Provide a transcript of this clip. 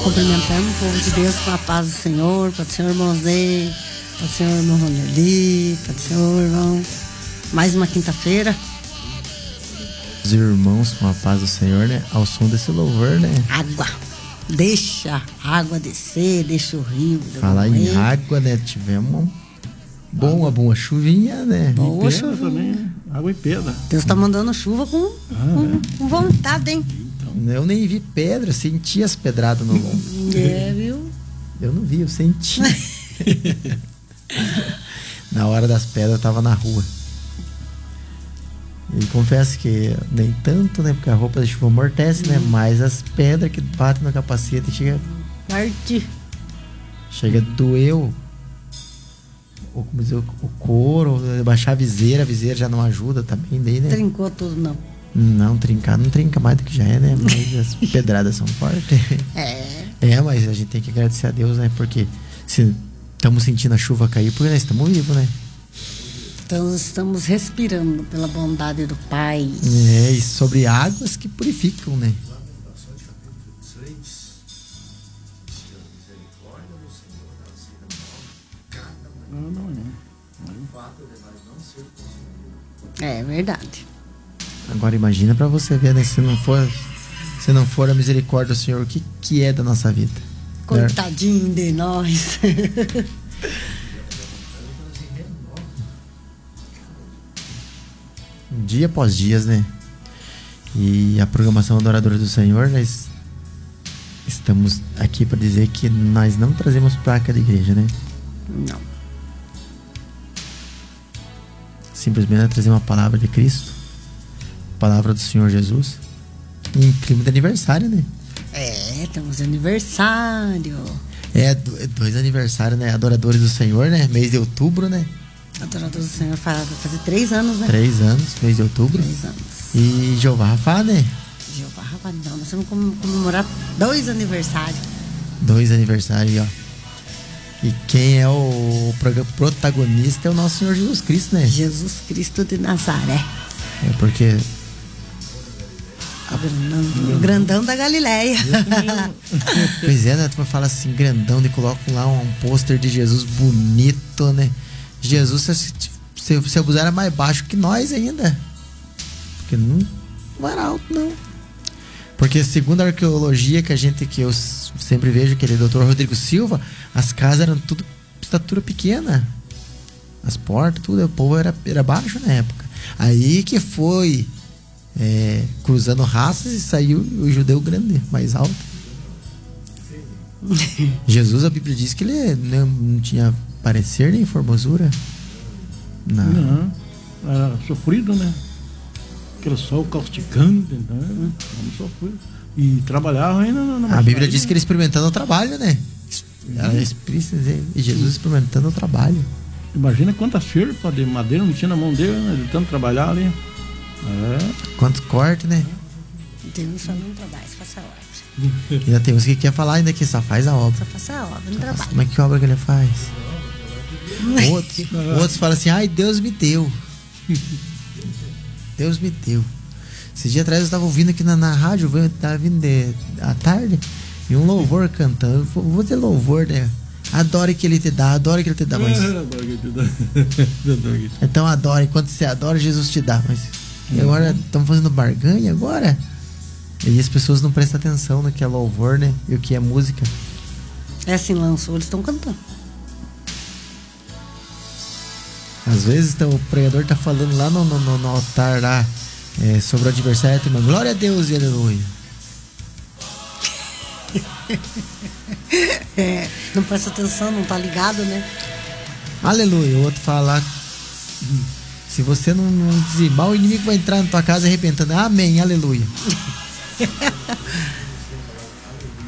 cumprimentando o povo de Deus com a paz do Senhor, para o Senhor irmão Zé, para o Senhor irmão Ronelli, para o Senhor irmão. Mais uma quinta-feira. Os irmãos com a paz do Senhor, né? Ao som desse louvor, né? Água. Deixa a água descer, deixa o rio. Falar em água, né? Tivemos uma boa chuvinha, né? Boa chuva também, né? Água e pedra. Deus tá mandando chuva com vontade, hein? Então. Eu nem vi pedra, senti as pedradas no lombo. Viu? Eu não vi, eu senti. Na hora das pedras eu tava na rua. E confesso que nem tanto, né? Porque a roupa de chuva amortece, né? Mas as pedras que batem no capacete chega a doer como dizer, o couro, baixar a viseira já não ajuda também, daí, né? Trincou tudo, não. Não, trincar não trinca mais do que já é, né? Mas as pedradas são fortes. Mas a gente tem que agradecer a Deus, né? Porque se estamos sentindo a chuva cair, porque nós estamos vivos, né? Então estamos respirando pela bondade do Pai. E sobre águas que purificam, né? É verdade. Agora imagina pra você ver, né? Se não for a misericórdia do Senhor, o que é da nossa vida? Coitadinho de nós. Dia após dia, né? E a programação Adoradora do Senhor, nós estamos aqui para dizer que nós não trazemos placa de igreja, né? Não. Simplesmente nós trazemos a palavra de Cristo, a palavra do Senhor Jesus, em clima de aniversário, né? Estamos de aniversário. Dois aniversários, né? Adoradores do Senhor, né? Mês de outubro, né? Adoradores do Senhor vai fazer 3 anos, né? 3 anos, mês de outubro. 3 anos. E Jeová Rafá, né? Jeová Rafá, não. Nós vamos comemorar 2 aniversários. 2 aniversários, ó. E quem é o protagonista é o nosso Senhor Jesus Cristo, né? Jesus Cristo de Nazaré. Porque... O grandão da Galileia. Pois é, né? Tu fala assim, grandão, e colocam lá um pôster de Jesus bonito, né? Jesus, se abusar, era mais baixo que nós ainda. Porque não era alto, não. Porque segundo a arqueologia que eu sempre vejo, aquele Dr. Rodrigo Silva, as casas eram tudo estatura pequena. As portas, tudo, o povo era baixo na época. Aí que foi cruzando raças e saiu o judeu grande, mais alto. Jesus, a Bíblia diz que ele não tinha parecer nem formosura. Não, era sofrido, né? Aquele sol causticando, tentando, sofrido. E trabalhava ainda na A Bíblia diz que ele experimentando o trabalho, né? E Jesus experimentando o trabalho. Imagina quantas ferpas de madeira não tinha na mão dele, né? De tanto trabalhar ali. Quanto corte, né? Deus só não trabalha, só faça a obra. Ainda tem uns que quer falar ainda que só faz a obra. Só faça a obra, não trabalha. Como é que obra que ele faz? Outros falam assim, ai, Deus me deu. Deus me deu. Esses dias atrás eu estava ouvindo aqui na rádio, eu estava vindo à tarde, e um louvor cantando. Vou ter louvor, né? Adore que ele te dá, adore que ele te dá. Mas... Então adore, enquanto você adora, Jesus te dá. Mas e agora estamos fazendo barganha agora? E as pessoas não prestam atenção no que é louvor, né? E o que é música. Assim, lançou, eles estão cantando. Às vezes o pregador tá falando lá no altar lá, sobre o adversário, tem uma glória a Deus e aleluia. Não presta atenção, não tá ligado, né? Aleluia. O outro fala lá, se você não dizimar, o inimigo vai entrar na tua casa arrebentando. Amém, aleluia.